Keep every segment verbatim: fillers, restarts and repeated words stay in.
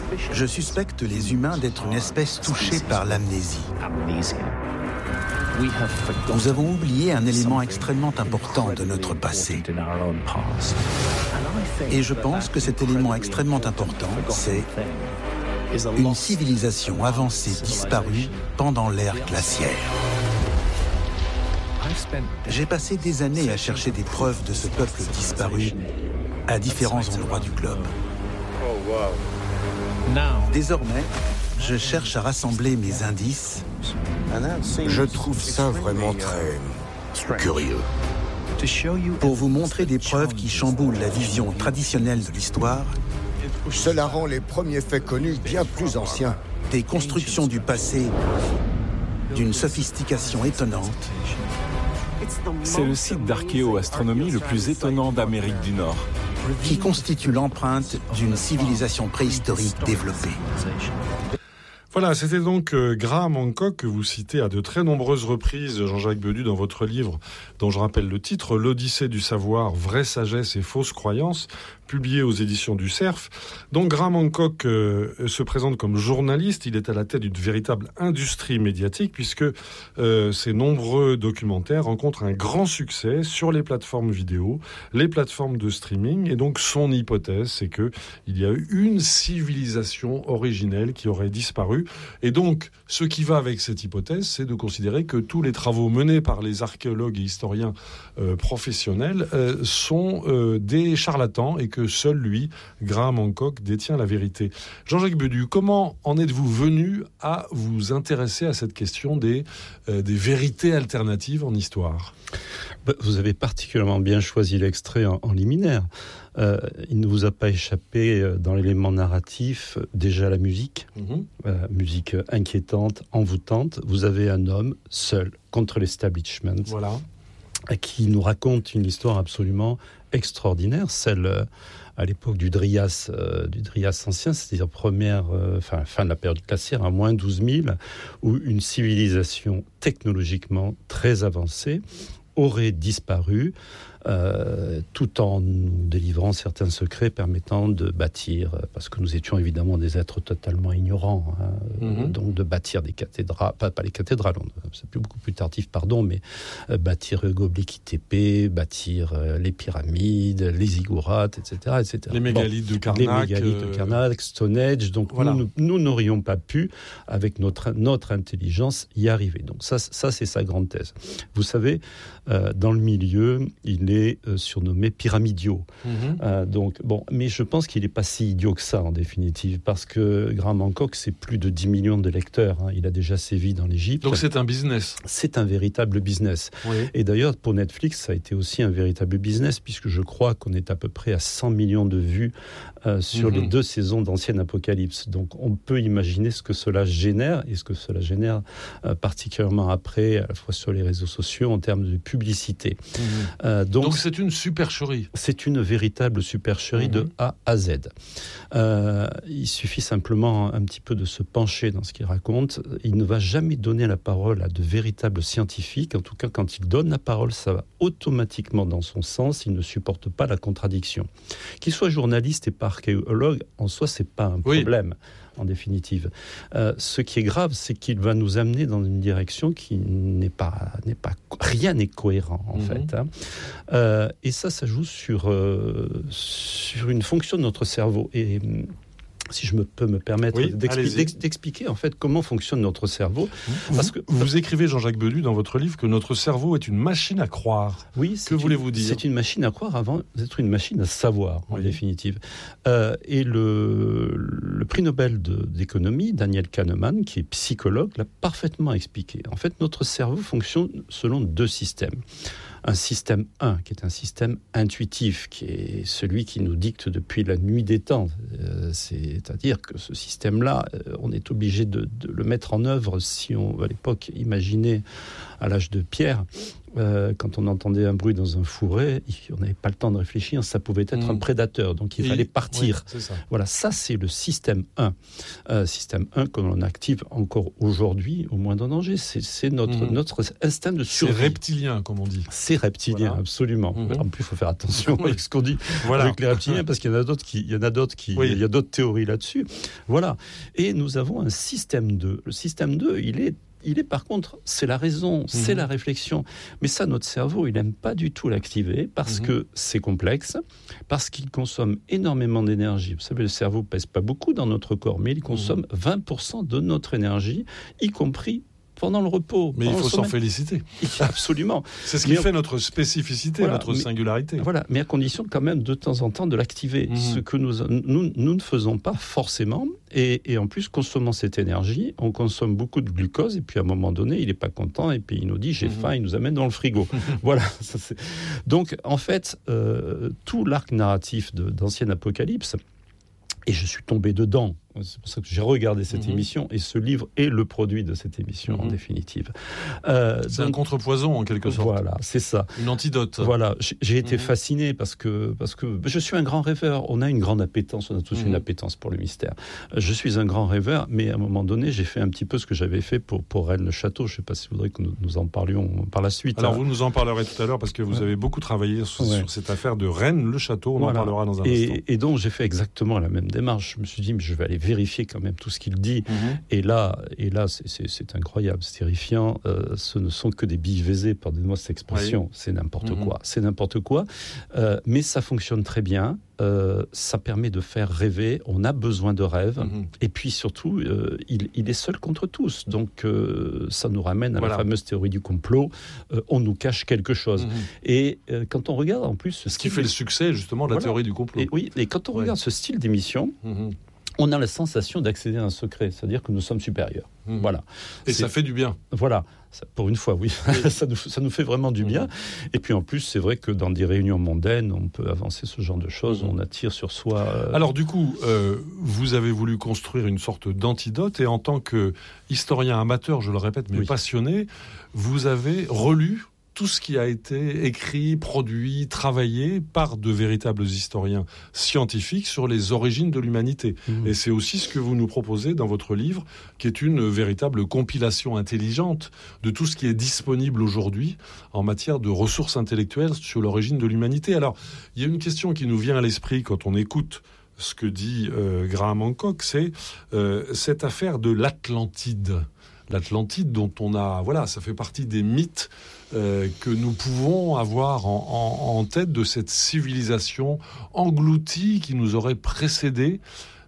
Je suspecte les humains d'être une espèce touchée par l'amnésie. Nous avons oublié un élément extrêmement important de notre passé. Et je pense que cet élément extrêmement important, c'est une civilisation avancée disparue pendant l'ère glaciaire. J'ai passé des années à chercher des preuves de ce peuple disparu à différents endroits du globe. Désormais, je cherche à rassembler mes indices. Je trouve ça vraiment très curieux. Pour vous montrer des preuves qui chamboulent la vision traditionnelle de l'histoire. Cela rend les premiers faits connus bien plus anciens. Des constructions du passé d'une sophistication étonnante. C'est le site d'archéoastronomie le plus étonnant d'Amérique du Nord. Qui constitue l'empreinte d'une civilisation préhistorique développée. Voilà, c'était donc euh, Graham Hancock que vous citez à de très nombreuses reprises, Jean-Jacques Bedu, dans votre livre, dont je rappelle le titre, L'Odyssée du savoir, vraie sagesse et fausses croyances, publié aux éditions du Cerf. Donc Graham Hancock euh, se présente comme journaliste, il est à la tête d'une véritable industrie médiatique, puisque euh, ses nombreux documentaires rencontrent un grand succès sur les plateformes vidéo, les plateformes de streaming, et donc son hypothèse, c'est que il y a eu une civilisation originelle qui aurait disparu. Et donc, ce qui va avec cette hypothèse, c'est de considérer que tous les travaux menés par les archéologues et historiens euh, professionnels euh, sont euh, des charlatans et que seul lui, Graham Hancock, détient la vérité. Jean-Jacques Bedu, comment en êtes-vous venu à vous intéresser à cette question des, euh, des vérités alternatives en histoire ? Vous avez particulièrement bien choisi l'extrait en, en liminaire. Euh, il ne vous a pas échappé euh, dans l'élément narratif déjà la musique, mmh. euh, musique inquiétante, envoûtante. Vous avez un homme seul contre l'establishment, voilà. qui nous raconte une histoire absolument extraordinaire, celle euh, à l'époque du Dryas, euh, du Dryas ancien, c'est-à-dire première, euh, fin, fin de la période glaciaire, à moins douze mille, où une civilisation technologiquement très avancée aurait disparu, euh, tout en nous délivrant certains secrets permettant de bâtir, parce que nous étions évidemment des êtres totalement ignorants, hein, mm-hmm. donc de bâtir des cathédrales, pas, pas les cathédrales, c'est plus, beaucoup plus tardif, pardon, mais euh, bâtir Göbekli Tepe, bâtir euh, les pyramides, les ziggourats, et cetera, et cetera. Les mégalithes bon, de Karnak. Les mégalithes euh... de Karnak, Stonehenge, donc voilà. nous, nous n'aurions pas pu, avec notre, notre intelligence, y arriver. Donc ça, ça c'est sa grande thèse. Vous savez, euh, dans le milieu, il est euh, surnommé pyramidio. Mm-hmm. Euh, donc, bon, mais je pense qu'il n'est pas si idiot que ça, en définitive, parce que Graham Hancock, c'est plus de dix millions de lecteurs. Hein. Il a déjà sévi dans l'Égypte. Donc c'est un business. C'est un véritable business. Oui. Et d'ailleurs, pour Netflix, ça a été aussi un véritable business, puisque je crois qu'on est à peu près à cent millions de vues euh, sur mm-hmm. les deux saisons d'Ancienne Apocalypse. Donc, on peut imaginer ce que cela génère, et ce que cela génère euh, particulièrement après, à la fois sur les réseaux sociaux, en termes de publicité. Mmh. Euh, donc, donc c'est une supercherie. C'est une véritable supercherie mmh. de A à Z. Euh, il suffit simplement un petit peu de se pencher dans ce qu'il raconte. Il ne va jamais donner la parole à de véritables scientifiques. En tout cas, quand il donne la parole, ça va automatiquement dans son sens. Il ne supporte pas la contradiction. Qu'il soit journaliste et pas archéologue, en soi, c'est pas un oui. problème. En définitive. Euh, ce qui est grave, c'est qu'il va nous amener dans une direction qui n'est pas, n'est pas rien n'est cohérent en mmh. fait. Hein. Euh, et ça, ça joue sur euh, sur une fonction de notre cerveau. Et si je me peux me permettre oui, d'expli- d'ex- d'expliquer en fait comment fonctionne notre cerveau. Vous, parce que, vous écrivez, Jean-Jacques Bedu, dans votre livre, que notre cerveau est une machine à croire. Oui, que voulez-vous dire ? C'est une machine à croire avant d'être une machine à savoir, en oui. définitive. Euh, et le, le prix Nobel de, d'économie, Daniel Kahneman, qui est psychologue, l'a parfaitement expliqué. En fait, notre cerveau fonctionne selon deux systèmes. Un système un, qui est un système intuitif, qui est celui qui nous dicte depuis la nuit des temps. Euh, c'est-à-dire que ce système-là, euh, on est obligé de, de le mettre en œuvre si on, à l'époque, imaginait à l'âge de pierre, Euh, quand on entendait un bruit dans un fourré, on n'avait pas le temps de réfléchir, ça pouvait être mmh. un prédateur, donc il Et fallait partir. Oui, ça. Voilà, ça c'est le système un. Euh, système un que l'on active encore aujourd'hui au moindre danger. C'est, c'est notre, mmh. notre instinct de survie. C'est reptilien, comme on dit. C'est reptilien, voilà. absolument. Mmh. En plus, il faut faire attention oui. avec ce qu'on dit voilà. avec les reptiliens, parce qu'il y en a d'autres qui, il y en a d'autres qui, oui. il y a d'autres théories là-dessus. Voilà. Et nous avons un système deux. Le système deux, il est Il est par contre, c'est la raison, c'est mmh. la réflexion. Mais ça, notre cerveau, il n'aime pas du tout l'activer parce mmh. que c'est complexe, parce qu'il consomme énormément d'énergie. Vous savez, le cerveau ne pèse pas beaucoup dans notre corps, mais il consomme mmh. vingt pour cent de notre énergie, y compris pendant le repos. Mais il faut s'en féliciter. Absolument. C'est ce qui mais fait on... notre spécificité, voilà, notre mais, singularité. Voilà, mais à condition quand même de temps en temps de l'activer. Mmh. Ce que nous, nous, nous ne faisons pas forcément. Et, et en plus, consommant cette énergie, on consomme beaucoup de glucose. Et puis à un moment donné, il n'est pas content. Et puis il nous dit, j'ai mmh. faim, il nous amène dans le frigo. Voilà. Ça, c'est... Donc en fait, euh, tout l'arc narratif de, d'Ancien Apocalypse, et je suis tombé dedans. C'est pour ça que j'ai regardé cette mmh. émission, et ce livre est le produit de cette émission, mmh. en définitive. Euh, c'est donc, un contrepoison, en quelque sorte. Voilà, c'est ça. Une antidote. Voilà, j'ai, j'ai été mmh. fasciné parce que, parce que je suis un grand rêveur. On a une grande appétence, on a tous mmh. une appétence pour le mystère. Je suis un grand rêveur, mais à un moment donné, j'ai fait un petit peu ce que j'avais fait pour, pour Rennes-le-Château. Je ne sais pas si vous voudrez que nous, nous en parlions par la suite. Alors, hein. vous nous en parlerez tout à l'heure, parce que vous ouais. avez beaucoup travaillé sur, ouais. sur cette affaire de Rennes-le-Château. On voilà. en parlera dans un et, instant. Et donc, j'ai fait exactement la même démarche. Je me suis dit, mais je vais aller vérifier quand même tout ce qu'il dit. Mmh. Et là, et là c'est, c'est, c'est incroyable, c'est terrifiant. Euh, ce ne sont que des billes baisées, pardonnez-moi cette expression. Oui. C'est n'importe mmh. quoi. C'est n'importe quoi. Euh, mais ça fonctionne très bien. Euh, ça permet de faire rêver. On a besoin de rêves. Mmh. Et puis surtout, euh, il, il est seul contre tous. Donc, euh, ça nous ramène à voilà. la fameuse théorie du complot. Euh, on nous cache quelque chose. Mmh. Et euh, quand on regarde en plus... Ce, ce qui fait le succès, justement, de la voilà. théorie du complot. Et, oui, et quand on ouais. regarde ce style d'émission... Mmh. on a la sensation d'accéder à un secret, c'est-à-dire que nous sommes supérieurs. Mmh. Voilà. Et c'est... ça fait du bien. Voilà. Ça, pour une fois, oui. oui. ça, nous, ça nous fait vraiment du bien. Mmh. Et puis en plus, c'est vrai que dans des réunions mondaines, on peut avancer ce genre de choses, mmh. on attire sur soi... Euh... Alors du coup, euh, vous avez voulu construire une sorte d'antidote, et en tant qu'historien amateur, je le répète, mais oui. passionné, vous avez relu tout ce qui a été écrit, produit, travaillé par de véritables historiens scientifiques sur les origines de l'humanité. Mmh. Et c'est aussi ce que vous nous proposez dans votre livre, qui est une véritable compilation intelligente de tout ce qui est disponible aujourd'hui en matière de ressources intellectuelles sur l'origine de l'humanité. Alors, il y a une question qui nous vient à l'esprit quand on écoute ce que dit euh, Graham Hancock, c'est euh, cette affaire de l'Atlantide. L'Atlantide dont on a... Voilà, ça fait partie des mythes Euh, que nous pouvons avoir en, en, en tête de cette civilisation engloutie qui nous aurait précédés.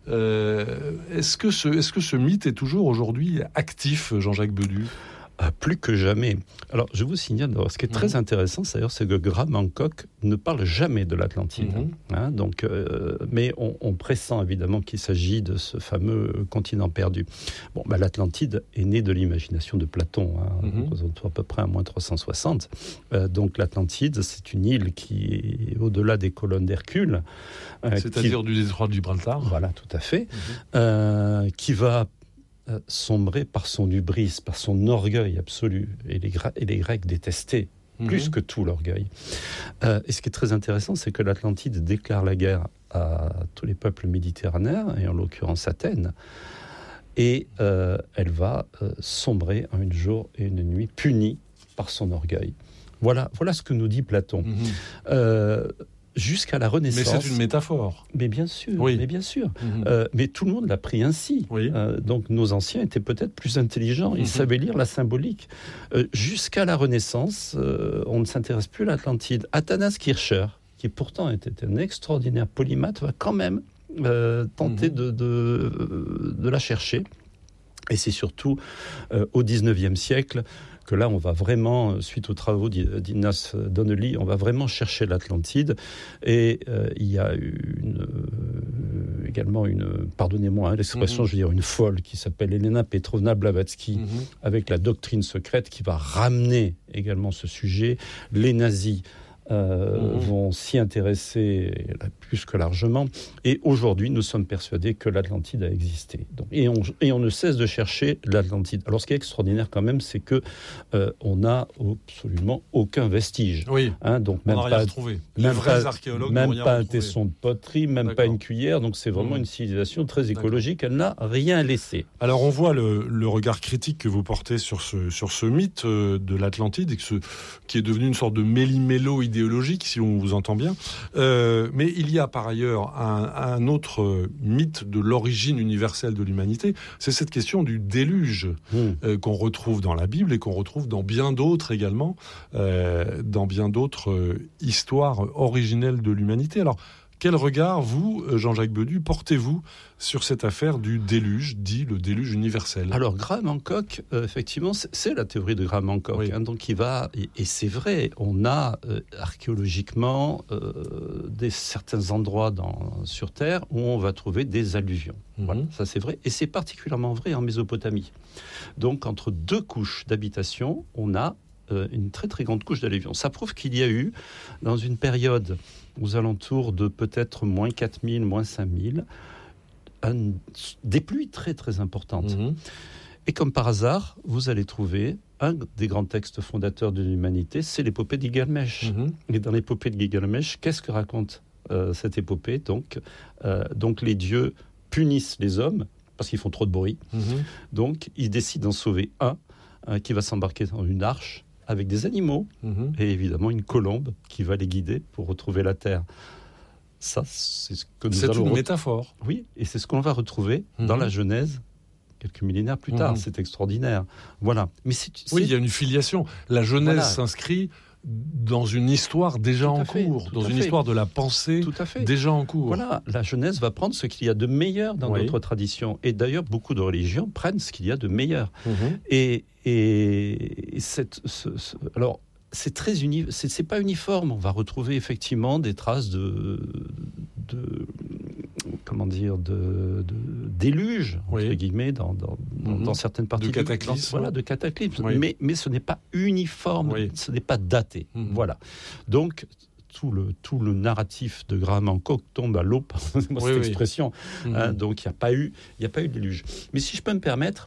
Euh, est-ce que ce, est-ce que ce mythe est toujours aujourd'hui actif, Jean-Jacques Bedu ? Ah, plus que jamais. Alors, je vous signale, ce qui est très mmh. intéressant, d'ailleurs, c'est que Graham Hancock ne parle jamais de l'Atlantide. Mmh. Hein, donc, euh, mais on, on pressent évidemment qu'il s'agit de ce fameux continent perdu. Bon, bah, l'Atlantide est né de l'imagination de Platon, hein, mmh. à peu près à moins trois cent soixante. Euh, donc, l'Atlantide, c'est une île qui est au-delà des colonnes d'Hercule. Euh, C'est-à-dire qui... du détroit de Gibraltar. Voilà, tout à fait. Mmh. Euh, qui va sombrer par son hubris, par son orgueil absolu. Et les, Gra- et les Grecs détestaient mmh. plus que tout l'orgueil. Euh, et ce qui est très intéressant, c'est que l'Atlantide déclare la guerre à tous les peuples méditerranéens, et en l'occurrence Athènes. Et euh, elle va euh, sombrer en un jour et une nuit, punie par son orgueil. Voilà, voilà ce que nous dit Platon. Mmh. Euh, Jusqu'à la Renaissance. Mais c'est une métaphore. Mais bien sûr, oui. mais bien sûr. Mmh. Euh, mais tout le monde l'a pris ainsi. Oui. Euh, donc nos anciens étaient peut-être plus intelligents. Ils mmh. savaient lire la symbolique. Euh, jusqu'à la Renaissance, euh, on ne s'intéresse plus à l'Atlantide. Athanas Kircher, qui pourtant était un extraordinaire polymathe, va quand même euh, tenter mmh. de, de, de la chercher. Et c'est surtout euh, au dix-neuvième siècle que là, on va vraiment, suite aux travaux d'Ignace Donnelly, on va vraiment chercher l'Atlantide. Et euh, il y a une, euh, également une, pardonnez-moi hein, l'expression, mm-hmm. je veux dire une folle, qui s'appelle Elena Petrovna Blavatsky, mm-hmm. avec la doctrine secrète qui va ramener également ce sujet. Les nazis euh, mmh. vont s'y intéresser plus que largement. Et aujourd'hui, nous sommes persuadés que l'Atlantide a existé. Donc, et, on, et on ne cesse de chercher l'Atlantide. Alors, ce qui est extraordinaire quand même, c'est que euh, on n'a absolument aucun vestige. Oui. Hein, donc on même n'a rien pas, retrouvé. Les même vrais pas, archéologues même n'ont rien pas retrouvé. un tesson de poterie, même D'accord. pas une cuillère. Donc, c'est vraiment mmh. une civilisation très écologique. Elle n'a rien laissé. Alors, on voit le, le regard critique que vous portez sur ce, sur ce mythe de l'Atlantide, et que ce, qui est devenu une sorte de méli-mélo idéologique, si on vous entend bien. Euh, mais il y a par ailleurs un, un autre mythe de l'origine universelle de l'humanité. C'est cette question du déluge mmh. euh, qu'on retrouve dans la Bible et qu'on retrouve dans bien d'autres également, euh, dans bien d'autres euh, histoires originelles de l'humanité. Alors, quel regard, vous, Jean-Jacques Bedu, portez-vous sur cette affaire du déluge, dit le déluge universel ? Alors, Graham Hancock, euh, effectivement, c'est, c'est la théorie de Graham Hancock. Oui. Hein, donc, il va, et, et c'est vrai, on a euh, archéologiquement euh, des, certains endroits dans, sur Terre où on va trouver des alluvions. Mm-hmm. Voilà, ça c'est vrai. Et c'est particulièrement vrai en Mésopotamie. Donc, entre deux couches d'habitation, on a euh, une très très grande couche d'alluvions. Ça prouve qu'il y a eu, dans une période aux alentours de peut-être moins quatre mille, moins cinq mille, un, des pluies très très importantes. Mmh. Et comme par hasard, vous allez trouver un des grands textes fondateurs de l'humanité, c'est l'épopée de Gilgamesh. Mmh. Et dans l'épopée de Gilgamesh, qu'est-ce que raconte euh, cette épopée ? donc, euh, donc les dieux punissent les hommes parce qu'ils font trop de bruit. Mmh. Donc ils décident d'en sauver un, un qui va s'embarquer dans une arche avec des animaux, mmh. et évidemment une colombe qui va les guider pour retrouver la terre. Ça, c'est ce que nous c'est allons... une métaphore. Oui, et c'est ce qu'on va retrouver mmh. dans la Genèse, quelques millénaires plus tard. Mmh. C'est extraordinaire. Voilà. Mais c'est, c'est... Oui, il y a une filiation. La Genèse voilà. s'inscrit dans une histoire déjà en fait, cours, dans une fait. histoire de la pensée déjà en cours. Voilà, la Genèse va prendre ce qu'il y a de meilleur dans oui. notre tradition. Et d'ailleurs, beaucoup de religions prennent ce qu'il y a de meilleur. Mmh. Et, et cette, ce, ce, alors, c'est très uni, c'est, c'est pas uniforme. On va retrouver effectivement des traces de, de comment dire, de, de déluge entre oui. guillemets dans, dans, mmh. dans certaines parties de cataclysmes. Voilà, de cataclysmes. Oui. Mais, mais ce n'est pas uniforme, oui. ce n'est pas daté. Mmh. Voilà. Donc tout le tout le narratif de Graham Hancock tombe à l'eau, pardonnez-moi oui, cette oui. expression. Mmh. Hein, donc il n'y a pas eu il y a pas eu de déluge. Mais si je peux me permettre.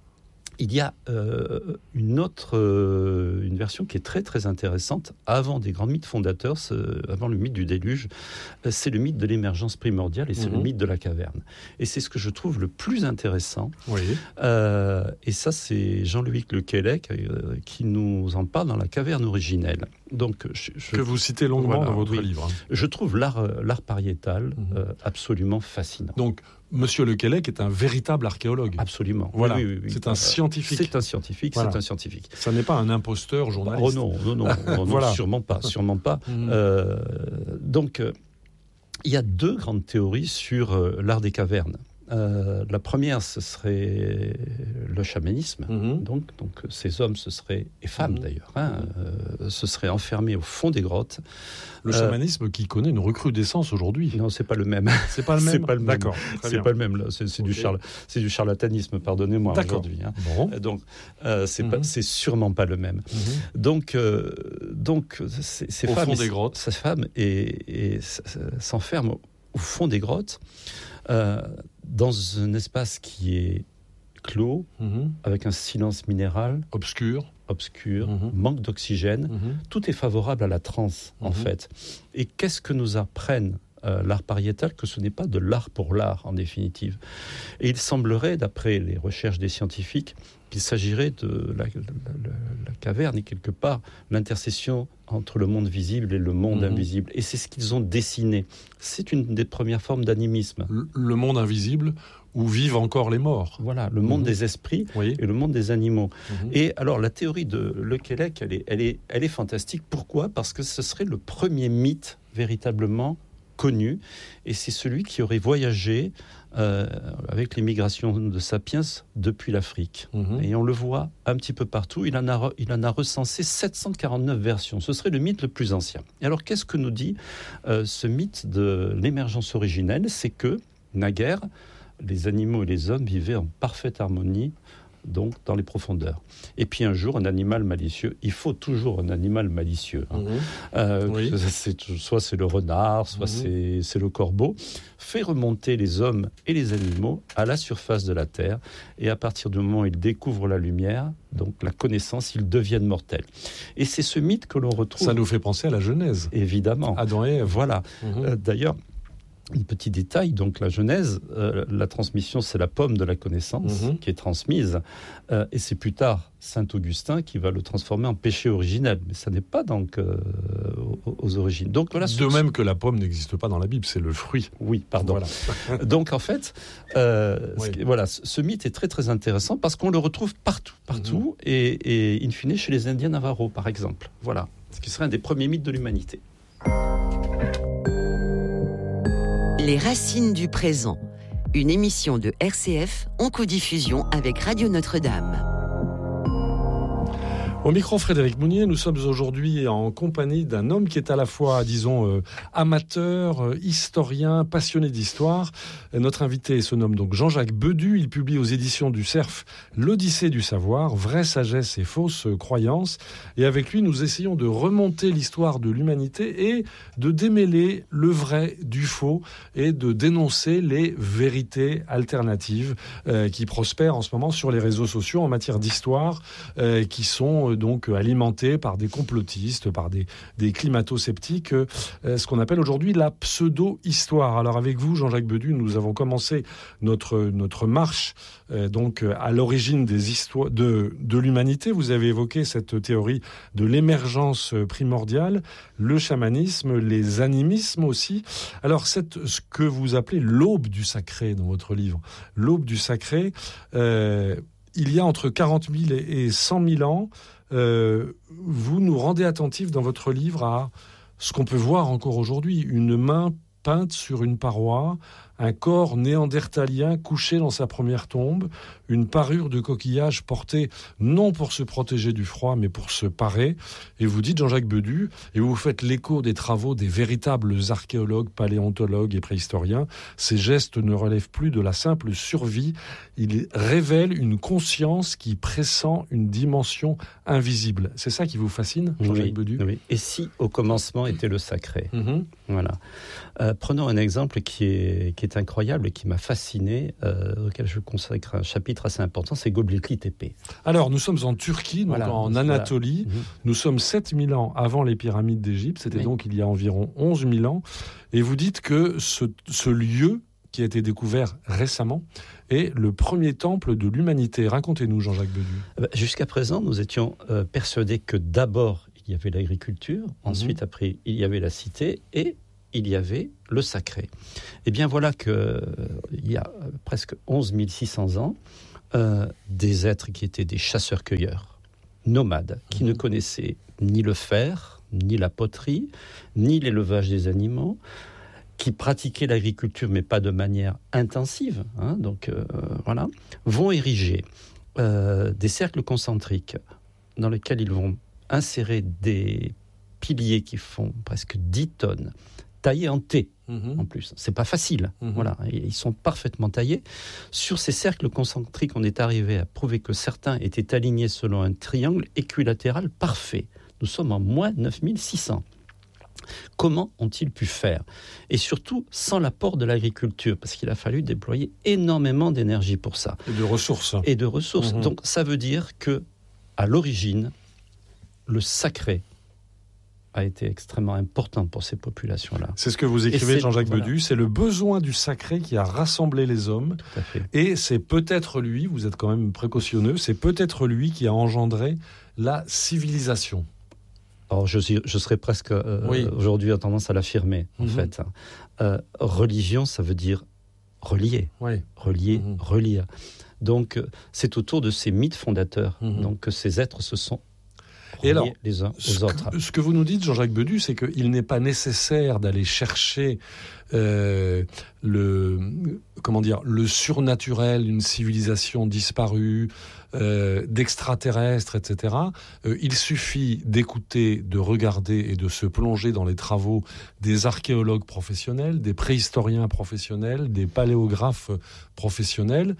Il y a euh, une autre euh, une version qui est très très intéressante avant des grands mythes fondateurs, avant le mythe du déluge, euh, c'est le mythe de l'émergence primordiale et c'est mmh. le mythe de la caverne. Et c'est ce que je trouve le plus intéressant. Oui. Euh, et ça, c'est Jean-Louis Lequellec euh, qui nous en parle dans La caverne originelle. Donc, je, je, que vous citez longuement voilà, dans votre oui. livre. Je trouve l'art, l'art pariétal mmh. euh, absolument fascinant. Donc, Monsieur Lequellec est un véritable archéologue. Absolument. Voilà. Oui, oui, oui. C'est un scientifique. C'est un scientifique. Voilà. C'est un scientifique. Ça n'est pas un imposteur journaliste. Oh non, non, non, non, voilà. non sûrement pas, sûrement pas. Mmh. Euh, donc, euh, il y a deux grandes théories sur euh, l'art des cavernes. Euh, la première, ce serait le chamanisme. Mmh. Donc, donc, ces hommes, ce seraient, et femmes mmh. d'ailleurs, hein, euh, se seraient enfermés au fond des grottes. Le chamanisme euh, qui connaît une recrudescence aujourd'hui. Non, c'est pas le même. C'est pas le même. C'est pas le même. D'accord. C'est bien. Pas le même. Là. C'est, c'est, okay. du charla... c'est du charlatanisme, pardonnez-moi. D'accord. Aujourd'hui. Hein. Bon. Donc, euh, c'est, mmh. pas, c'est sûrement pas le même. Mmh. Donc, euh, donc, ces, ces au femmes, fond des grottes. Ces femmes et, et s'enferment au fond des grottes. Euh, dans un espace qui est clos, mmh. avec un silence minéral obscur, obscur, mmh. manque d'oxygène, mmh. tout est favorable à la transe mmh. en fait. Et qu'est-ce que nous apprennent euh, l'art pariétal ? Que ce n'est pas de l'art pour l'art en définitive. Et il semblerait, d'après les recherches des scientifiques, qu'il s'agirait de la, la, la, la caverne et quelque part l'intercession entre le monde visible et le monde mmh. invisible. Et c'est ce qu'ils ont dessiné. C'est une des premières formes d'animisme. Le, le monde invisible où vivent encore les morts. Voilà, le monde mmh. des esprits oui. et le monde des animaux. Mmh. Et alors la théorie de Lequellec, elle est, elle est, elle est fantastique. Pourquoi ? Parce que ce serait le premier mythe véritablement connu, et c'est celui qui aurait voyagé euh, avec les migrations de Sapiens depuis l'Afrique. Mmh. Et on le voit un petit peu partout. Il en a, il en a recensé sept cent quarante-neuf versions. Ce serait le mythe le plus ancien. Et alors, qu'est-ce que nous dit euh, ce mythe de l'émergence originelle ? C'est que, naguère, les animaux et les hommes vivaient en parfaite harmonie donc dans les profondeurs. Et puis un jour, un animal malicieux, il faut toujours un animal malicieux. Hein. Mmh. Euh, oui. c'est, soit c'est le renard, soit mmh. c'est, c'est le corbeau, fait remonter les hommes et les animaux à la surface de la Terre. Et à partir du moment où ils découvrent la lumière, donc la connaissance, ils deviennent mortels. Et c'est ce mythe que l'on retrouve... Ça nous fait penser à la Genèse. Évidemment. Adam et Ève. Voilà. Mmh. Euh, d'ailleurs... Un petit détail, donc la Genèse, euh, la transmission, c'est la pomme de la connaissance mmh. qui est transmise, euh, et c'est plus tard saint Augustin qui va le transformer en péché originel, mais ça n'est pas donc euh, aux, aux origines. Donc voilà. De même que la pomme n'existe pas dans la Bible, c'est le fruit. Oui, pardon. Voilà. Donc en fait, euh, oui. ce, voilà, ce mythe est très très intéressant parce qu'on le retrouve partout, partout, mmh. et, et in fine chez les Indiens Navajo, par exemple. Voilà, ce qui serait un des premiers mythes de l'humanité. Les racines du présent, une émission de R C F en codiffusion avec Radio Notre-Dame. Au micro, Frédéric Mounier, nous sommes aujourd'hui en compagnie d'un homme qui est à la fois, disons, euh, amateur, euh, historien, passionné d'histoire. Et notre invité se nomme donc Jean-Jacques Bedu. Il publie aux éditions du Cerf l'Odyssée du savoir, vraie sagesse et fausse croyance. Et avec lui, nous essayons de remonter l'histoire de l'humanité et de démêler le vrai du faux et de dénoncer les vérités alternatives euh, qui prospèrent en ce moment sur les réseaux sociaux en matière d'histoire, euh, qui sont euh, donc alimentés par des complotistes, par des, des climato-sceptiques, euh, ce qu'on appelle aujourd'hui la pseudo-histoire. Alors avec vous, Jean-Jacques Bedu, nous avons commencé notre, notre marche euh, donc à l'origine des histoires de, de l'humanité. Vous avez évoqué cette théorie de l'émergence primordiale, le chamanisme, les animismes aussi. Alors cette, ce que vous appelez l'aube du sacré dans votre livre, l'aube du sacré, euh, il y a entre quarante mille et cent mille ans, euh, vous nous rendez attentifs dans votre livre à ce qu'on peut voir encore aujourd'hui, une main peinte sur une paroi, un corps néandertalien couché dans sa première tombe, une parure de coquillage portée non pour se protéger du froid, mais pour se parer. Et vous dites, Jean-Jacques Bedu, et vous faites l'écho des travaux des véritables archéologues, paléontologues et préhistoriens, ces gestes ne relèvent plus de la simple survie. Ils révèlent une conscience qui pressent une dimension invisible. C'est ça qui vous fascine, Jean-Jacques oui, Bedu ? Oui. Et si au commencement était le sacré ? mm-hmm. Voilà. Euh, prenons un exemple qui est, qui est incroyable et qui m'a fasciné, euh, auquel je consacre un chapitre assez important, c'est Göbekli Tepe. Alors, nous sommes en Turquie, donc voilà, en Anatolie. Voilà. Mm-hmm. Nous sommes sept mille ans avant les pyramides d'Égypte. C'était oui. donc il y a environ onze mille ans. Et vous dites que ce, ce lieu, qui a été découvert récemment, est le premier temple de l'humanité. Racontez-nous, Jean-Jacques Bedu. Jusqu'à présent, nous étions euh, persuadés que d'abord, il y avait l'agriculture, mm-hmm. ensuite, après, il y avait la cité, et il y avait le sacré. Et bien voilà qu'il euh, y a presque onze mille six cents ans, euh, des êtres qui étaient des chasseurs-cueilleurs, nomades, qui mmh. ne connaissaient ni le fer, ni la poterie, ni l'élevage des animaux, qui pratiquaient l'agriculture, mais pas de manière intensive, hein, donc euh, voilà, vont ériger euh, des cercles concentriques dans lesquels ils vont insérer des piliers qui font presque dix tonnes, taillés en T, mmh. en plus. C'est pas facile. Mmh. Voilà. Ils sont parfaitement taillés. Sur ces cercles concentriques, on est arrivé à prouver que certains étaient alignés selon un triangle équilatéral parfait. Nous sommes en moins neuf mille six cents. Comment ont-ils pu faire ? Et surtout, sans l'apport de l'agriculture, parce qu'il a fallu déployer énormément d'énergie pour ça. Et de ressources. Et de ressources. Mmh. Donc, ça veut dire que, à l'origine, le sacré a été extrêmement important pour ces populations-là. C'est ce que vous écrivez, Jean-Jacques voilà. Bedu, c'est le besoin du sacré qui a rassemblé les hommes. Tout à fait. Et c'est peut-être lui, vous êtes quand même précautionneux, c'est peut-être lui qui a engendré la civilisation. Alors, je, je serais presque, euh, oui. aujourd'hui, à tendance à l'affirmer, en mm-hmm. fait. Euh, religion, ça veut dire relier. Oui. Relier, mm-hmm. relire. Donc, c'est autour de ces mythes fondateurs mm-hmm. donc, que ces êtres se sont Et alors, les uns aux ce autres. Que, ce que vous nous dites, Jean-Jacques Bedu, c'est qu'il n'est pas nécessaire d'aller chercher euh, le, comment dire, le surnaturel, une civilisation disparue, euh, d'extraterrestres, et cetera. Euh, il suffit d'écouter, de regarder et de se plonger dans les travaux des archéologues professionnels, des préhistoriens professionnels, des paléographes professionnels,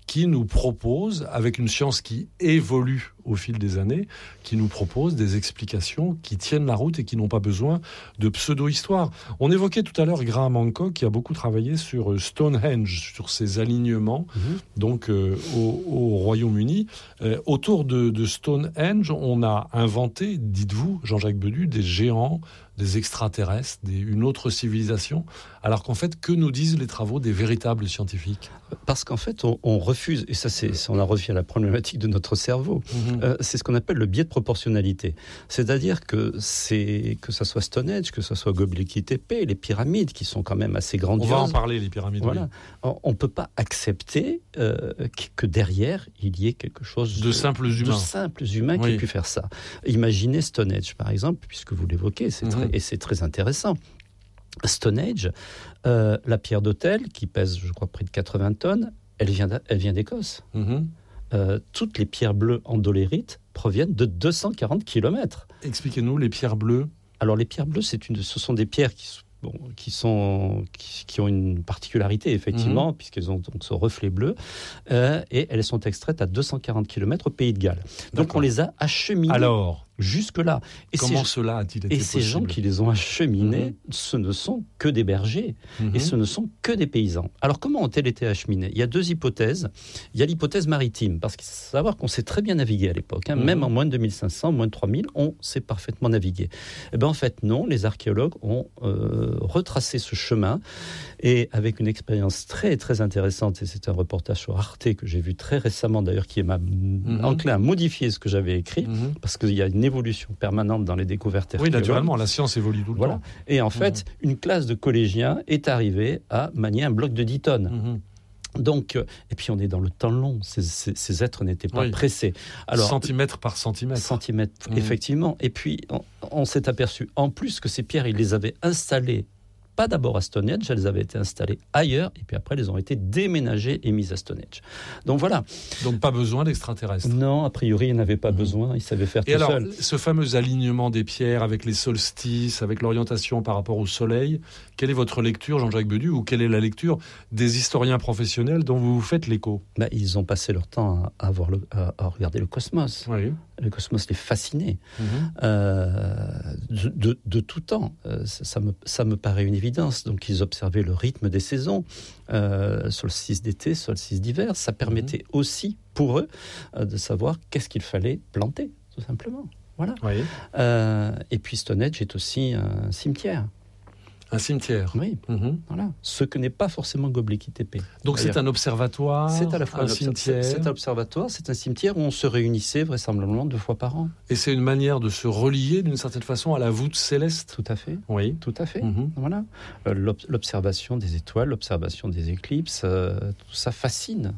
qui nous propose, avec une science qui évolue au fil des années, qui nous propose des explications qui tiennent la route et qui n'ont pas besoin de pseudo-histoire. On évoquait tout à l'heure Graham Hancock, qui a beaucoup travaillé sur Stonehenge, sur ses alignements, mmh. donc euh, au, au Royaume-Uni. Euh, autour de, de Stonehenge, on a inventé, dites-vous, Jean-Jacques Bedu, des géants, des extraterrestres, des, une autre civilisation, alors qu'en fait, que nous disent les travaux des véritables scientifiques ? Parce qu'en fait, on, on refuse, et ça, c'est, on en revient à la problématique de notre cerveau, mmh. euh, c'est ce qu'on appelle le biais de proportionnalité. C'est-à-dire que, c'est, que ça soit Stonehenge, que ce soit Göbekli Tepe, les pyramides, qui sont quand même assez grandioses. On va en parler, les pyramides. Voilà. Oui. On ne peut pas accepter euh, que derrière, il y ait quelque chose de, de simples humains, de simples humains oui. qui aient pu faire ça. Imaginez Stonehenge, par exemple, puisque vous l'évoquez, c'est mmh. très, et c'est très intéressant. Stonehenge, euh, la pierre d'autel, qui pèse, je crois, près de quatre-vingts tonnes, elle vient, elle vient d'Écosse. Mmh. Euh, toutes les pierres bleues en dolérite proviennent de deux cent quarante kilomètres. Expliquez-nous les pierres bleues. Alors, les pierres bleues, c'est une, ce sont des pierres qui sont Bon, qui, sont, qui, qui ont une particularité, effectivement, mmh. puisqu'elles ont donc ce reflet bleu, euh, et elles sont extraites à deux cent quarante kilomètres au Pays de Galles. Donc, D'accord. on les a acheminées Alors, jusque-là. Et comment ces, cela a-t-il été Et possible ? ces gens qui les ont acheminées, mmh. ce ne sont que des bergers, mmh. et ce ne sont que des paysans. Alors, comment ont-elles été acheminées ? Il y a deux hypothèses. Il y a l'hypothèse maritime, parce qu'il faut savoir qu'on sait très bien naviguer à l'époque. Hein. Mmh. Même en moins de deux mille cinq cents, moins de trois mille, on sait parfaitement naviguer. Eh bien, en fait, non. Les archéologues ont euh, retracé ce chemin, et avec une expérience très, très intéressante, et c'est un reportage sur Arte que j'ai vu très récemment, d'ailleurs, qui m'a mmh. enclin à modifier ce que j'avais écrit, mmh. parce qu'il y a une évolution permanente dans les découvertes archéologiques. Oui, naturellement, la science évolue tout le voilà. temps. Et en fait, mmh. une classe de collégiens est arrivée à manier un bloc de dix tonnes. Mmh. Donc, et puis on est dans le temps long, ces, ces, ces êtres n'étaient pas oui. pressés. Alors, centimètre par centimètre. Centimètre, mmh. effectivement. Et puis, on, on s'est aperçu, en plus, que ces pierres, ils les avaient installées, pas d'abord à Stonehenge, elles avaient été installées ailleurs, et puis après, elles ont été déménagées et mises à Stonehenge. Donc voilà. Donc pas besoin d'extraterrestres. Non, a priori, ils n'avaient pas mmh. besoin, ils savaient faire et tout alors, seuls. Ce fameux alignement des pierres avec les solstices, avec l'orientation par rapport au soleil, quelle est votre lecture, Jean-Jacques Bedu, ou quelle est la lecture des historiens professionnels dont vous vous faites l'écho ? Bah, ils ont passé leur temps à, à, voir le, à, à regarder le cosmos. Oui. Le cosmos les fascinait. Mmh. Euh, de, de, de tout temps. Euh, ça, ça, me, ça me paraît une évidence. Donc, ils observaient le rythme des saisons, euh, solstice d'été, solstice d'hiver. Ça permettait mmh. aussi, pour eux, euh, de savoir qu'est-ce qu'il fallait planter, tout simplement. Voilà. Oui. Euh, et puis, Stonehenge est aussi un cimetière. Un cimetière. Oui, mmh. voilà. Ce que n'est pas forcément Göbekli Tepe. Donc D'ailleurs, c'est un observatoire, c'est à la fois un, un cimetière. C'est un observatoire, c'est un cimetière où on se réunissait vraisemblablement deux fois par an. Et c'est une manière de se relier d'une certaine façon à la voûte céleste. Tout à fait. Oui, tout à fait. Mmh. Voilà. Euh, l'ob- l'observation des étoiles, l'observation des éclipses, euh, tout ça fascine.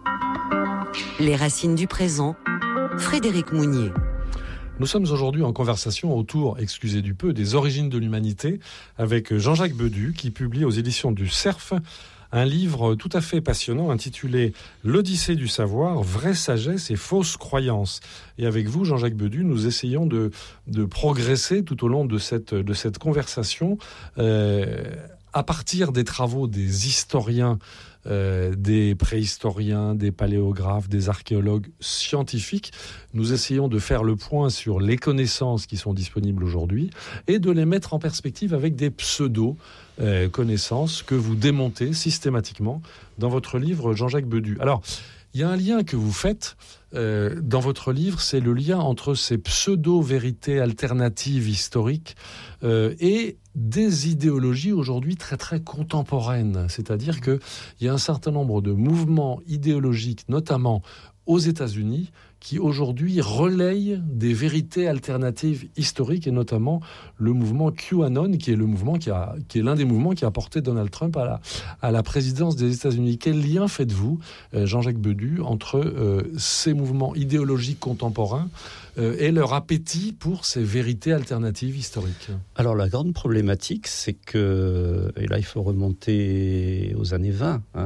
Les racines du présent. Frédéric Mounier. Nous sommes aujourd'hui en conversation autour, excusez du peu, des origines de l'humanité avec Jean-Jacques Bedu qui publie aux éditions du Cerf un livre tout à fait passionnant intitulé « L'Odyssée du savoir, vraie sagesse et fausse croyance ». Et avec vous, Jean-Jacques Bedu, nous essayons de, de progresser tout au long de cette, de cette conversation euh, à partir des travaux des historiens, Euh, des préhistoriens, des paléographes, des archéologues scientifiques. Nous essayons de faire le point sur les connaissances qui sont disponibles aujourd'hui et de les mettre en perspective avec des pseudo-connaissances que vous démontez systématiquement dans votre livre, Jean-Jacques Bedu. Alors, il y a un lien que vous faites euh, dans votre livre, c'est le lien entre ces pseudo-vérités alternatives historiques euh, et des idéologies aujourd'hui très très contemporaines. C'est-à-dire qu'il y a un certain nombre de mouvements idéologiques, notamment aux États-Unis, qui aujourd'hui relayent des vérités alternatives historiques, et notamment le mouvement QAnon, qui est le mouvement qui a, qui est l'un des mouvements qui a porté Donald Trump à la, à la présidence des États-Unis. Quel lien faites-vous, euh, Jean-Jacques Bedu, entre euh, ces mouvements idéologiques contemporains euh, et leur appétit pour ces vérités alternatives historiques ? Alors la grande problématique, c'est que, et là il faut remonter aux années vingt, hein,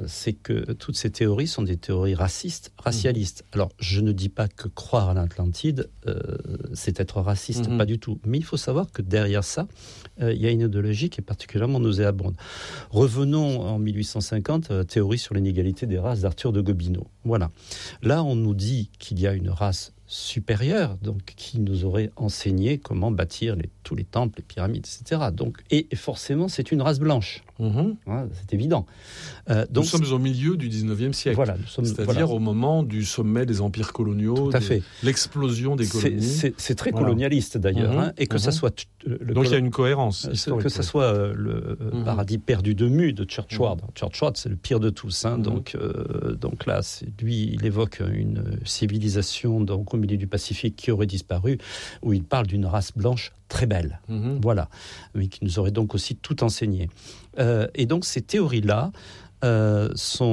c'est que toutes ces théories sont des théories racistes, racialistes. Mmh. Alors, je ne dis pas que croire à l'Atlantide, euh, c'est être raciste, mmh. pas du tout. Mais il faut savoir que derrière ça, euh, il y a une idéologie qui est particulièrement nauséabonde. Revenons en mille huit cent cinquante à la théorie sur l'inégalité des races d'Arthur de Gobineau. Voilà. Là, on nous dit qu'il y a une race supérieure, donc qui nous aurait enseigné comment bâtir les, tous les temples, les pyramides, et cetera. Donc, et, et forcément, c'est une race blanche. Mmh. Hein, c'est évident. Euh, donc, nous sommes au milieu du dix-neuvième siècle. Voilà, nous sommes, c'est-à-dire voilà. au moment du sommet des empires coloniaux, tout à fait. De l'explosion des colonies. C'est, c'est, c'est très voilà. colonialiste d'ailleurs, mmh. hein, et que mmh. ça soit le donc colo- il y a une cohérence historique. Que ça soit euh, le mmh. paradis perdu de Mu de Churchward. Mmh. Churchward, c'est le pire de tous. Hein, mmh. donc, euh, donc là, c'est, lui, il évoque une civilisation donc au milieu du Pacifique qui aurait disparu, où il parle d'une race blanche très belle, mmh. voilà, mais qui nous aurait donc aussi tout enseigné. Euh, et donc ces théories-là euh,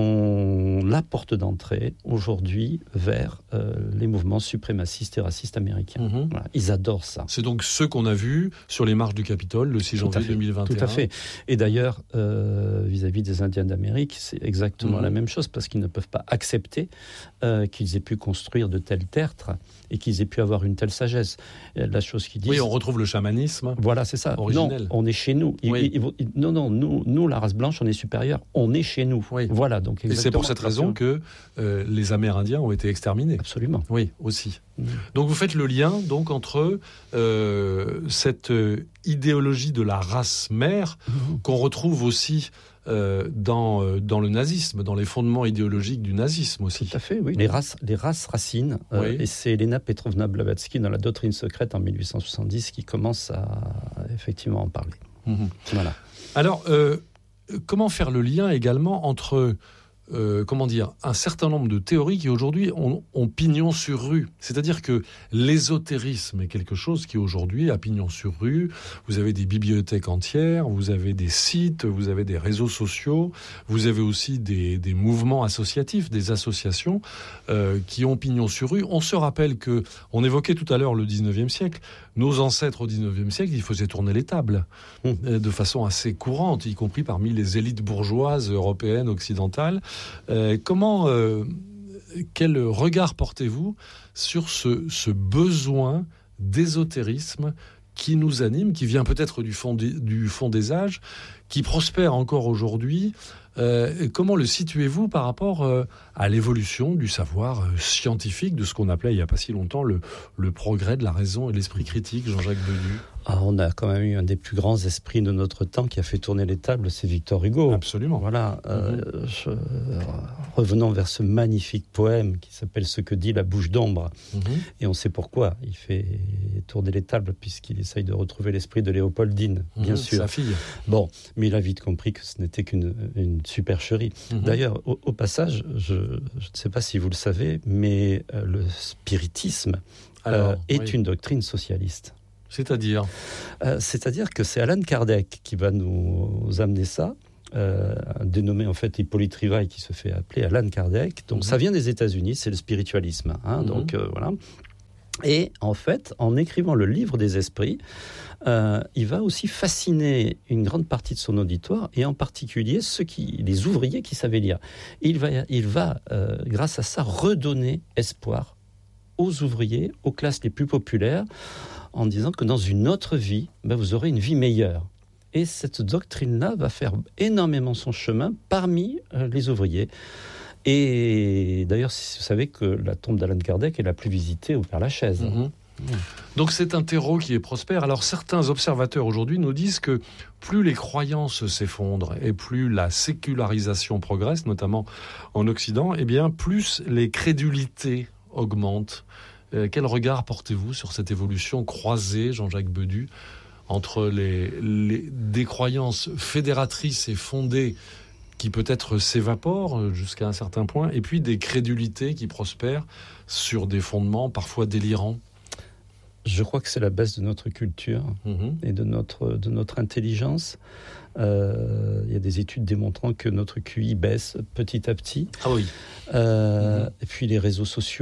sont la porte d'entrée aujourd'hui vers euh, les mouvements suprémacistes et racistes américains. Mmh. Voilà, ils adorent ça. C'est donc ce qu'on a vu sur les marches du Capitole le six janvier deux mille vingt et un. Tout à fait. Et d'ailleurs, euh, vis-à-vis des Indiens d'Amérique, c'est exactement mmh. la même chose, parce qu'ils ne peuvent pas accepter euh, qu'ils aient pu construire de tels tertres et qu'ils aient pu avoir une telle sagesse. La chose qu'ils disent... Oui, on retrouve le chamanisme. Voilà, c'est ça. Originel. Non, on est chez nous. Oui. Ils, ils, ils, non, non, nous, nous, la race blanche, on est supérieur. On est chez nous. Oui. Voilà, donc et c'est pour cette raison que euh, les Amérindiens ont été exterminés. Absolument. Oui, aussi. Mmh. Donc vous faites le lien donc entre euh, cette euh, idéologie de la race mère mmh. qu'on retrouve aussi Euh, dans, euh, dans le nazisme, dans les fondements idéologiques du nazisme aussi. Tout à fait, oui. Les races, les races racines. Euh, oui. Et c'est Elena Petrovna Blavatsky dans La Doctrine secrète en mille huit cent soixante-dix qui commence à effectivement en parler. Mmh. Voilà. Alors, euh, comment faire le lien également entre Euh, comment dire, un certain nombre de théories qui aujourd'hui ont, ont pignon sur rue. C'est-à-dire que l'ésotérisme est quelque chose qui aujourd'hui a pignon sur rue. Vous avez des bibliothèques entières, vous avez des sites, vous avez des réseaux sociaux, vous avez aussi des, des mouvements associatifs, des associations euh, qui ont pignon sur rue. On se rappelle que, on évoquait tout à l'heure le dix-neuvième siècle, nos ancêtres au dix-neuvième siècle, ils faisaient tourner les tables mmh. euh, de façon assez courante, y compris parmi les élites bourgeoises européennes, occidentales. Euh, comment, euh, quel regard portez-vous sur ce, ce besoin d'ésotérisme qui nous anime, qui vient peut-être du fond des, du fond des âges, qui prospère encore aujourd'hui? Euh, comment le situez-vous par rapport euh, à l'évolution du savoir euh, scientifique, de ce qu'on appelait il n'y a pas si longtemps le, le progrès de la raison et de l'esprit critique, Jean-Jacques Bedu? Ah, on a quand même eu un des plus grands esprits de notre temps qui a fait tourner les tables, c'est Victor Hugo. Absolument. Voilà. Euh, mmh. je, euh, revenons vers ce magnifique poème qui s'appelle « Ce que dit la bouche d'ombre mmh. ». Et on sait pourquoi. Il fait tourner les tables puisqu'il essaye de retrouver l'esprit de Léopoldine, mmh. bien sûr. Sa fille. Bon, mais il a vite compris que ce n'était qu'une une supercherie. Mmh. D'ailleurs, au, au passage, je, je ne sais pas si vous le savez, mais euh, le spiritisme Alors, euh, est oui. une doctrine socialiste. C'est-à-dire euh, C'est-à-dire que c'est Allan Kardec qui va nous amener ça, euh, dénommé en fait Hippolyte Rivail, qui se fait appeler Allan Kardec. Donc mmh. ça vient des États-Unis, c'est le spiritualisme. Hein, mmh. Donc euh, voilà. Et en fait, en écrivant le livre des esprits, euh, il va aussi fasciner une grande partie de son auditoire, et en particulier ceux qui, les ouvriers qui savaient lire. Et il va, il va euh, grâce à ça, redonner espoir aux ouvriers, aux classes les plus populaires, en disant que dans une autre vie, ben vous aurez une vie meilleure. Et cette doctrine-là va faire énormément son chemin parmi euh, les ouvriers. Et d'ailleurs, vous savez que la tombe d'Allan Kardec est la plus visitée au Père-Lachaise. Mmh. Mmh. Donc c'est un terreau qui est prospère. Alors certains observateurs aujourd'hui nous disent que plus les croyances s'effondrent et plus la sécularisation progresse, notamment en Occident, eh bien plus les crédulités augmentent. Euh, quel regard portez-vous sur cette évolution croisée, Jean-Jacques Bedu, entre les, les, des croyances fédératrices et fondées qui peut-être s'évaporent jusqu'à un certain point, et puis des crédulités qui prospèrent sur des fondements parfois délirants? Je crois que c'est la baisse de notre culture mmh. et de notre, de notre intelligence. Euh, il y a des études démontrant que notre Q I baisse petit à petit. Ah oui. Euh, mmh. Et puis les réseaux sociaux.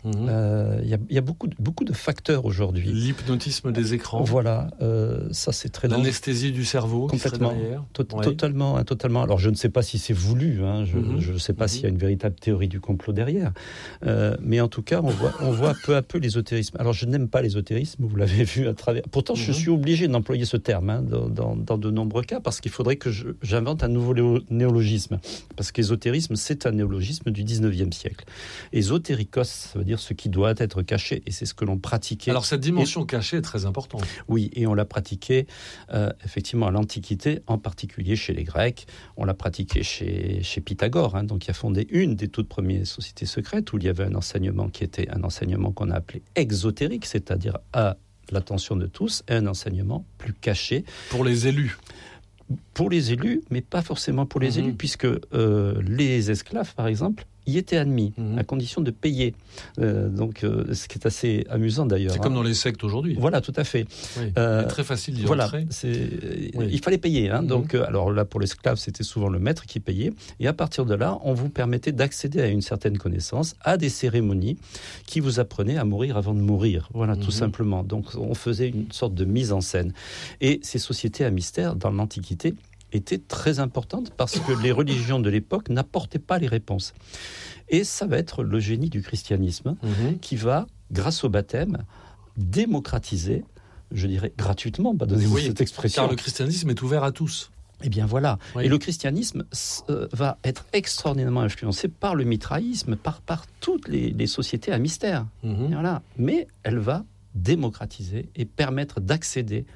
Il mmh. euh, y, y a beaucoup, beaucoup de facteurs aujourd'hui. L'hypnotisme des écrans. Voilà, euh, ça c'est très dangereux. L'anesthésie du cerveau. Complètement. To- ouais. Totalement, hein, totalement. Alors je ne sais pas si c'est voulu, hein, je ne mmh. sais pas mmh. s'il y a une véritable théorie du complot derrière. Euh, mais en tout cas, on voit, on voit peu à peu l'ésotérisme. Alors je n'aime pas l'ésotérisme, vous l'avez vu à travers. Pourtant, mmh. je suis obligé d'employer ce terme hein, dans, dans, dans de nombreux cas, parce qu'il faudrait que je, j'invente un nouveau néologisme. Parce qu'ésotérisme, c'est un néologisme du dix-neuvième siècle. Ésotérikos, ça veut dire ce qui doit être caché, et c'est ce que l'on pratiquait. Alors cette dimension et... cachée est très importante. Oui, et on l'a pratiquée euh, effectivement à l'Antiquité, en particulier chez les Grecs. On l'a pratiquée chez, chez Pythagore, hein, donc qui a fondé une des toutes premières sociétés secrètes, où il y avait un enseignement qui était un enseignement qu'on a appelé exotérique, c'est-à-dire à l'attention de tous, et un enseignement plus caché. Pour les élus. Pour les élus, mais pas forcément pour les mmh. élus, puisque euh, les esclaves, par exemple, y étaient admis, mmh. à condition de payer. Euh, donc, euh, ce qui est assez amusant d'ailleurs. C'est hein. comme dans les sectes aujourd'hui. Voilà, tout à fait. Oui. Euh, c'est très facile d'y voilà, entrer. C'est... Oui. Il fallait payer. Hein. Mmh. Donc, euh, alors là, pour l'esclave, c'était souvent le maître qui payait. Et à partir de là, on vous permettait d'accéder à une certaine connaissance, à des cérémonies qui vous apprenaient à mourir avant de mourir. Voilà, mmh. tout simplement. Donc, on faisait une sorte de mise en scène. Et ces sociétés à mystère, dans l'Antiquité, était très importante parce que les religions de l'époque n'apportaient pas les réponses. Et ça va être le génie du christianisme mmh. qui va, grâce au baptême, démocratiser, je dirais gratuitement, pardonnez-moi oui, cette expression. Car le christianisme est ouvert à tous. Eh bien voilà. Oui. Et le christianisme euh, va être extraordinairement influencé par le mitraïsme, par, par toutes les, les sociétés à mystère. Mmh. Voilà. Mais elle va démocratiser et permettre d'accéder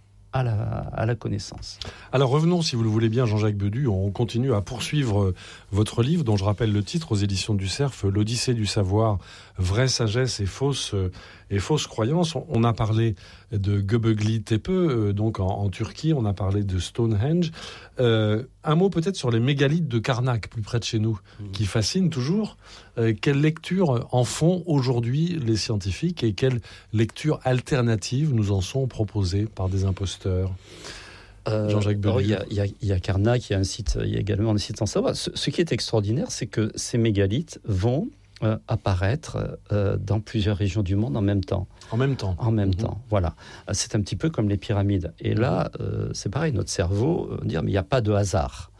À la, à la connaissance. Alors revenons, si vous le voulez bien, Jean-Jacques Bedu, on continue à poursuivre votre livre, dont je rappelle le titre aux éditions du Cerf, L'Odyssée du savoir, vraie sagesse et fausse, et fausse croyance. On a parlé de Göbekli Tepe, donc en, en Turquie, on a parlé de Stonehenge. Euh, un mot peut-être sur les mégalithes de Karnak, plus près de chez nous, mmh. qui fascinent toujours. Euh, quelle lecture en font aujourd'hui les scientifiques et quelles lectures alternatives nous en sont proposées par des imposteurs? Euh, Jean-Jacques Bedu. Il y, y, y a Karnak, il y a un site, il y a également un site en savoir. Ce, ce qui est extraordinaire, c'est que ces mégalithes vont euh, apparaître euh, dans plusieurs régions du monde en même temps. En même temps. En même mmh. temps, voilà. C'est un petit peu comme les pyramides. Et là, euh, c'est pareil, notre cerveau va dire, mais il n'y a pas de hasard.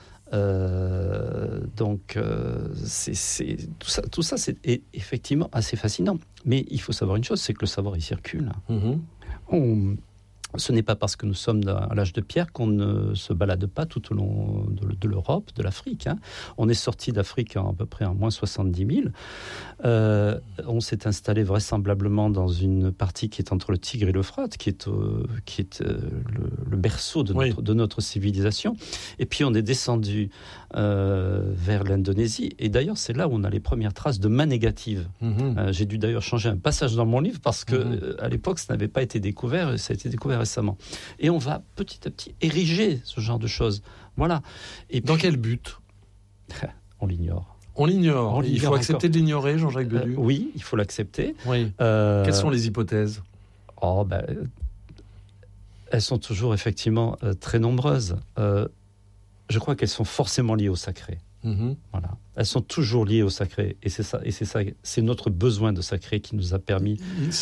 Euh, donc, euh, c'est, c'est, tout ça, tout ça c'est effectivement assez fascinant. Mais il faut savoir une chose, c'est que le savoir, il circule. Mmh. On... Ce n'est pas parce que nous sommes à l'âge de pierre qu'on ne se balade pas tout au long de, de l'Europe, de l'Afrique. Hein. On est sorti d'Afrique en, à peu près en moins soixante-dix mille. Euh, on s'est installé vraisemblablement dans une partie qui est entre le Tigre et l'Euphrate, qui est, euh, qui est euh, le, le berceau de notre, oui. de notre civilisation. Et puis on est descendu euh, vers l'Indonésie. Et d'ailleurs, c'est là où on a les premières traces de mains négatives. Mm-hmm. Euh, j'ai dû d'ailleurs changer un passage dans mon livre parce que mm-hmm. euh, à l'époque, ça n'avait pas été découvert. Ça a été découvert récemment. Et on va petit à petit ériger ce genre de choses. Voilà. Et dans puis, quel but? On l'ignore. On l'ignore. On il l'ignore faut accepter encore. de l'ignorer, Jean-Jacques Bedu. Euh, oui, il faut l'accepter. Oui. Euh, Quelles sont les hypothèses? Oh, ben, elles sont toujours effectivement euh, très nombreuses. Euh, je crois qu'elles sont forcément liées au sacré. Mmh. Voilà. Elles sont toujours liées au sacré. Et c'est ça, et c'est ça, c'est notre besoin de sacré qui nous a permis